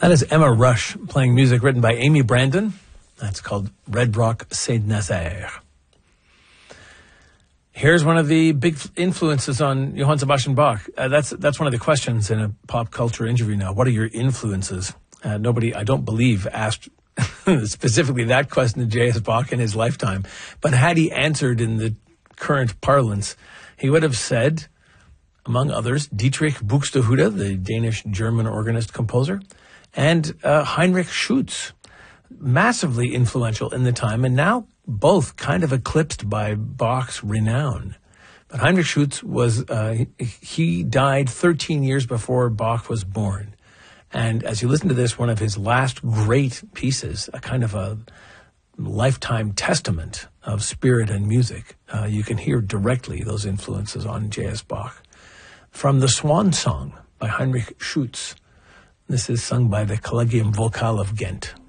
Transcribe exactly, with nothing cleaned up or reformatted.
That is Emma Rush playing music written by Amy Brandon. That's called Red Rock Saint Nazaire. Here's one of the big influences on Johann Sebastian Bach. Uh, that's that's one of the questions in a pop culture interview now. What are your influences? Uh, nobody, I don't believe, asked specifically that question to J S. Bach in his lifetime. But had he answered in the current parlance, he would have said, among others, Dietrich Buxtehude, the Danish-German organist-composer, and uh, Heinrich Schütz, massively influential in the time, and now both kind of eclipsed by Bach's renown. But Heinrich Schütz was, uh, he died thirteen years before Bach was born. And as you listen to this, one of his last great pieces, a kind of a lifetime testament of spirit and music, uh, you can hear directly those influences on J S. Bach. From the Swan Song by Heinrich Schütz. This is sung by the Collegium Vocal of Ghent.